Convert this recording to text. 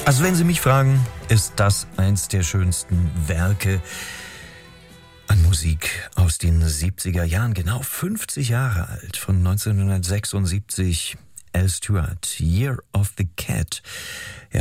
Also wenn Sie mich fragen, ist das eins der schönsten Werke an Musik aus den 70er Jahren, genau 50 Jahre alt, von 1976, Al Stewart, Year of the Cat. Ja,